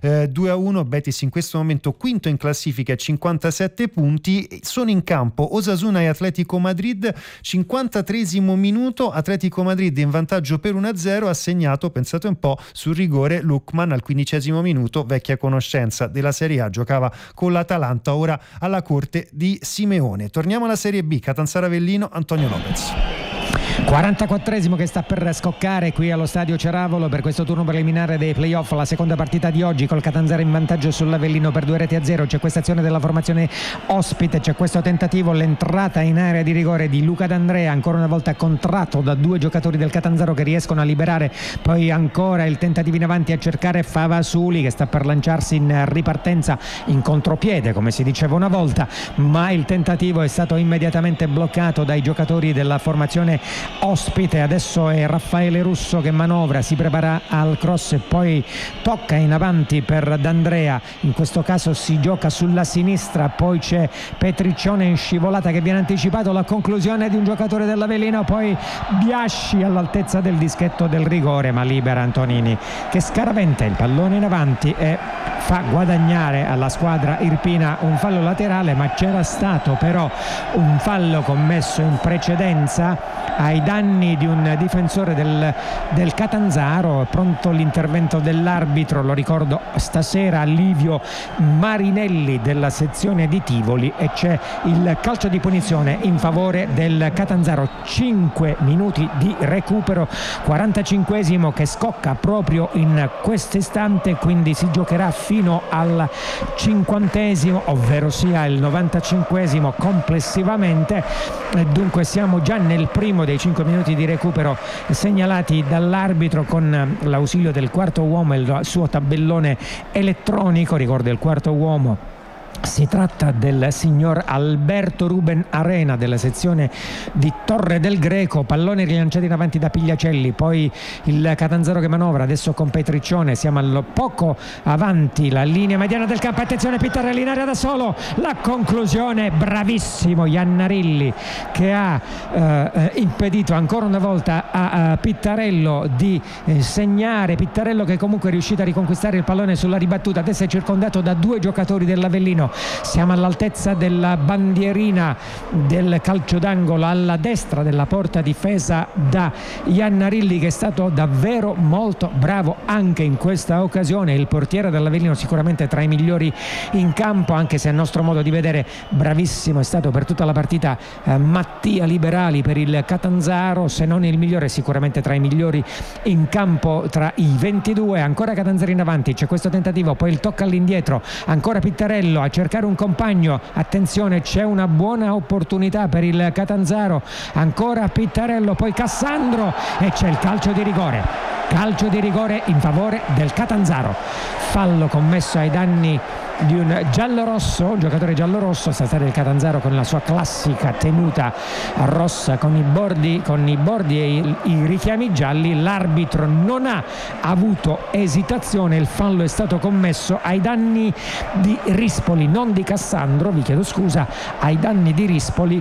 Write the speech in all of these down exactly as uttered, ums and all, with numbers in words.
eh, due a uno. Betis in questo momento quinto in classifica, cinquantasette punti. Sono in campo Osasuna e Atletico Madrid, cinquantatreesimo minuto, Atletico Madrid in vantaggio per uno a zero, ha segnato, pensate un po', sul rigore Lookman al quindicesimo minuto, vecchia conoscenza della Serie A, giocava con l'Atalanta, ora alla corte di Simeone. Torniamo alla Serie B, Catanzaro Avellino, Antonio Lopez. quarantaquattresimo che sta per scoccare qui allo stadio Ceravolo per questo turno preliminare dei playoff, la seconda partita di oggi col Catanzaro in vantaggio sull'Avellino per due reti a zero. C'è questa azione della formazione ospite, c'è questo tentativo, l'entrata in area di rigore di Luca D'Andrea, ancora una volta contratto da due giocatori del Catanzaro che riescono a liberare, poi ancora il tentativo in avanti a cercare Favasuli che sta per lanciarsi in ripartenza in contropiede come si diceva una volta, ma il tentativo è stato immediatamente bloccato dai giocatori della formazione ospite. Adesso è Raffaele Russo che manovra, si prepara al cross e poi tocca in avanti per D'Andrea, in questo caso si gioca sulla sinistra, poi c'è Petriccione in scivolata che viene anticipato, la conclusione di un giocatore dell'Avellino, poi Biasci all'altezza del dischetto del rigore ma libera Antonini che scaraventa il pallone in avanti e fa guadagnare alla squadra irpina un fallo laterale, ma c'era stato però un fallo commesso in precedenza ai danni di un difensore del, del Catanzaro. Pronto l'intervento dell'arbitro, lo ricordo stasera, Livio Marinelli della sezione di Tivoli, e c'è il calcio di punizione in favore del Catanzaro. Cinque minuti di recupero, quarantacinquesimo che scocca proprio in questo istante, quindi si giocherà fino al cinquantesimo, ovvero sia il novantacinquesimo complessivamente. Dunque siamo già nel primo dei cinque minuti di recupero segnalati dall'arbitro con l'ausilio del quarto uomo e il suo tabellone elettronico. Ricordo il quarto uomo, si tratta del signor Alberto Ruben Arena della sezione di Torre del Greco. Pallone rilanciato in avanti da Pigliacelli, poi il Catanzaro che manovra adesso con Petriccione, siamo al poco avanti la linea mediana del campo, attenzione Pittarelli in area da solo, la conclusione, bravissimo Iannarilli che ha eh, impedito ancora una volta a, a Pittarello di eh, segnare. Pittarello che comunque è riuscito a riconquistare il pallone sulla ribattuta, adesso è circondato da due giocatori dell'Avellino. Siamo all'altezza della bandierina del calcio d'angolo alla destra della porta difesa da Iannarilli, che è stato davvero molto bravo anche in questa occasione. Il portiere dell'Avellino sicuramente tra i migliori in campo, anche se a nostro modo di vedere bravissimo è stato per tutta la partita eh, Mattia Liberali per il Catanzaro, se non il migliore sicuramente tra i migliori in campo tra i ventidue. Ancora Catanzaro in avanti, c'è questo tentativo, poi il tocco all'indietro, ancora Pittarello a cercare un compagno, attenzione c'è una buona opportunità per il Catanzaro, ancora Pittarello, poi Cassandro e c'è il calcio di rigore, calcio di rigore in favore del Catanzaro, fallo commesso ai danni di un giallorosso, un giocatore giallorosso. Stasera il Catanzaro con la sua classica tenuta rossa con i bordi, con i bordi e i, i richiami gialli. L'arbitro non ha avuto esitazione, il fallo è stato commesso ai danni di Rispoli, non di Cassandro, vi chiedo scusa, ai danni di Rispoli.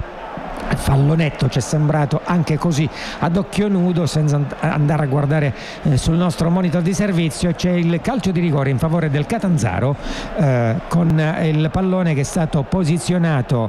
Fallo netto, ci è sembrato anche così ad occhio nudo senza andare a guardare eh, sul nostro monitor di servizio. C'è il calcio di rigore in favore del Catanzaro eh, con il pallone che è stato posizionato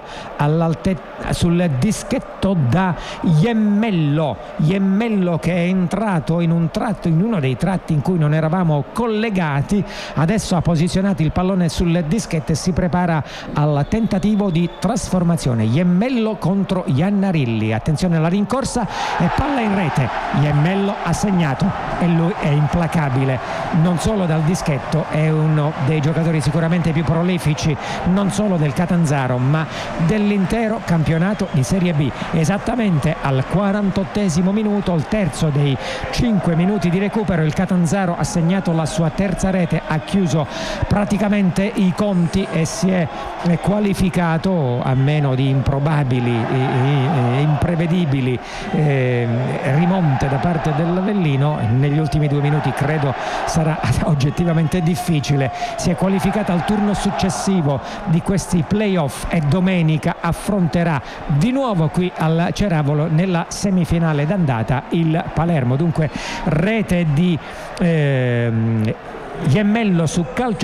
sul dischetto da Iemmello Iemmello che è entrato in un tratto, in uno dei tratti in cui non eravamo collegati. Adesso ha posizionato il pallone sul dischetto e si prepara al tentativo di trasformazione. Iemmello contro Iannarilli, attenzione alla rincorsa e palla in rete. Iemmello ha segnato e lui è implacabile, non solo dal dischetto, è uno dei giocatori sicuramente più prolifici non solo del Catanzaro ma dell'intero campionato di Serie B. Esattamente al quarantottesimo minuto, il terzo dei cinque minuti di recupero, il Catanzaro ha segnato la sua terza rete, ha chiuso praticamente i conti e si è qualificato, a meno di improbabili e imprevedibili eh, rimonte da parte dell'Avellino. Negli ultimi due minuti credo sarà oggettivamente difficile. Si è qualificata al turno successivo di questi playoff e domenica affronterà di nuovo qui al Ceravolo nella semifinale d'andata il Palermo. Dunque rete di eh, Iemmello su calcio